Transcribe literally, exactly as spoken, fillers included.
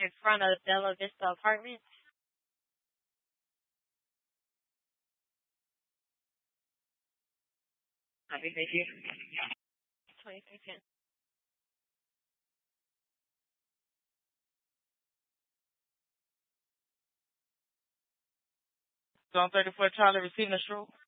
in front of Bella Vista Apartments. Copy, thank you. twenty-three ten. Zone thirty-four, Charlie, receiving a stroke.